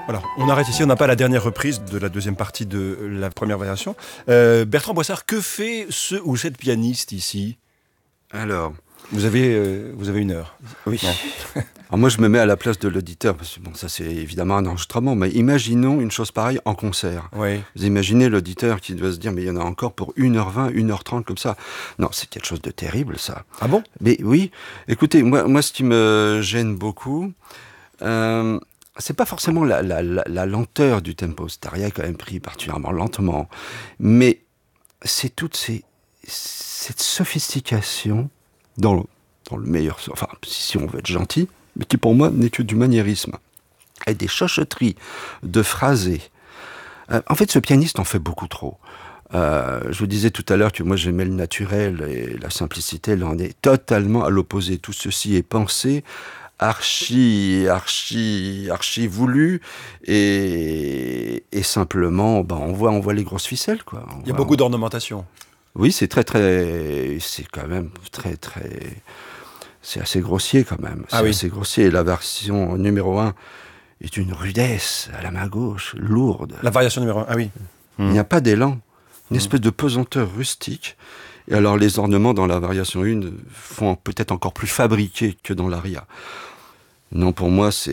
Voilà, on arrête ici, on n'a pas la dernière reprise de la deuxième partie de la première variation. Bertrand Boissard, que fait ce ou cette pianiste ici ? Alors, vous avez 1 heure. Oui. Alors moi, je me mets à la place de l'auditeur, parce que bon, ça c'est évidemment un enregistrement, mais imaginons une chose pareille en concert. Oui. Vous imaginez l'auditeur qui doit se dire, mais il y en a encore pour 1h20, 1h30 comme ça. Non, c'est quelque chose de terrible, ça. Ah bon ? Mais oui, écoutez, moi ce qui me gêne beaucoup, c'est pas forcément la lenteur du tempo. Cette aria est quand même pris particulièrement lentement, mais c'est toute cette sophistication dans le meilleur, enfin, si on veut être gentil, mais qui pour moi n'est que du maniérisme. Et des chuchoteries de phrasés. En fait, ce pianiste en fait beaucoup trop. Je vous disais tout à l'heure que moi j'aimais le naturel et la simplicité, là on est totalement à l'opposé. Tout ceci est pensé, archi voulu, et simplement, on voit les grosses ficelles, quoi. Il y a beaucoup d'ornementation. Oui, c'est quand même très, c'est assez grossier quand même. C'est assez grossier. Et la version numéro 1 est une rudesse à la main gauche, lourde. La variation numéro 1, ah oui. Il n'y a pas d'élan, une espèce de pesanteur rustique. Et alors les ornements dans la variation 1 font peut-être encore plus fabriqués que dans l'aria. Non, pour moi, ça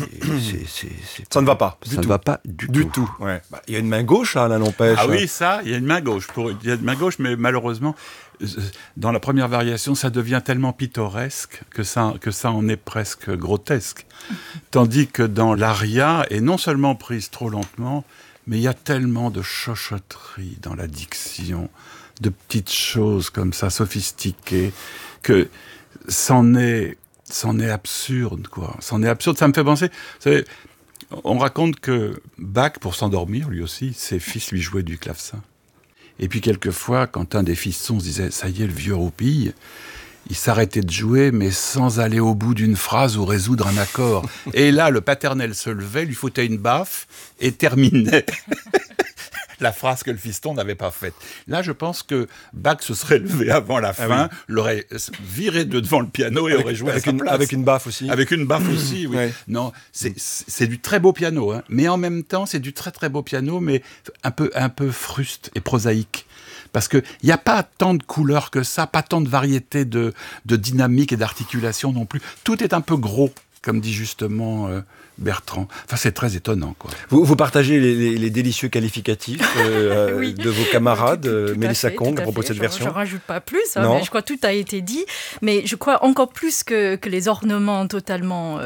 ne va pas. Ça ne va pas du tout. Ouais. Il y a une main gauche, là, n'empêche. Ah oui, il y a une main gauche. Il y a une main gauche, mais malheureusement, dans la première variation, ça devient tellement pittoresque que ça en est presque grotesque. Tandis que dans l'aria, est non seulement prise trop lentement, mais il y a tellement de chuchotteries dans la diction, de petites choses comme ça, sophistiquées, que c'en est absurde, quoi. C'en est absurde. Ça me fait penser... Vous savez, on raconte que Bach, pour s'endormir, lui aussi, ses fils lui jouaient du clavecin. Et puis, quelquefois, quand un des fistons se disait « ça y est, le vieux roupille », il s'arrêtait de jouer, mais sans aller au bout d'une phrase ou résoudre un accord. Et là, le paternel se levait, lui foutait une baffe et terminait la phrase que le fiston n'avait pas faite. Là, je pense que Bach se serait levé avant la fin, l'aurait viré de devant le piano et aurait joué à sa place. Avec une baffe aussi. Avec une baffe aussi, oui. Ouais. Non, c'est du très beau piano, hein. Mais en même temps, c'est du très très beau piano, mais un peu fruste et prosaïque. Parce qu'il n'y a pas tant de couleurs que ça, pas tant de variété de dynamique et d'articulation non plus. Tout est un peu gros, comme dit justement Bertrand. Enfin, c'est très étonnant, quoi. Vous partagez les délicieux qualificatifs de vos camarades, Mélissa Kong, à propos de cette version. Je ne rajoute pas plus, mais je crois que tout a été dit. Mais je crois encore plus que les ornements totalement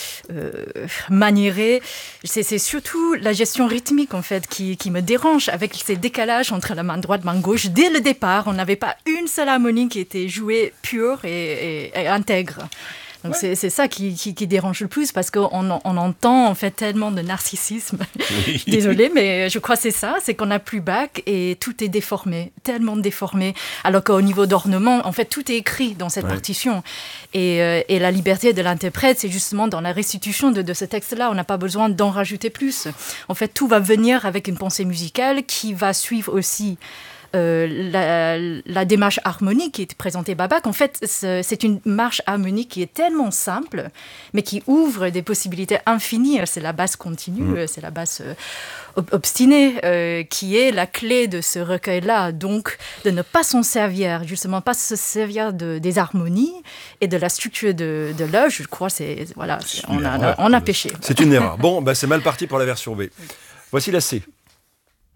maniérés, c'est surtout la gestion rythmique, en fait, qui me dérange, avec ces décalages entre la main droite et la main gauche. Dès le départ, on n'avait pas une seule harmonie qui était jouée pure et intègre. Donc c'est ça qui dérange le plus, parce qu'on entend en fait tellement de narcissisme. Oui. Désolée, mais je crois que c'est qu'on n'a plus Bach et tout est déformé, tellement déformé. Alors qu'au niveau d'ornement, en fait, tout est écrit dans cette partition. Et la liberté de l'interprète, c'est justement dans la restitution de ce texte-là. On n'a pas besoin d'en rajouter plus. En fait, tout va venir avec une pensée musicale qui va suivre aussi la démarche harmonique qui est présentée par Bach. En fait, c'est une marche harmonique qui est tellement simple, mais qui ouvre des possibilités infinies. C'est la basse continue, c'est la basse obstinée, qui est la clé de ce recueil-là. Donc, de ne pas s'en servir, justement, pas se servir des harmonies et de la structure de l'œuvre, je crois, on a péché. C'est une erreur. Bon, c'est mal parti pour la version B. Voici la C.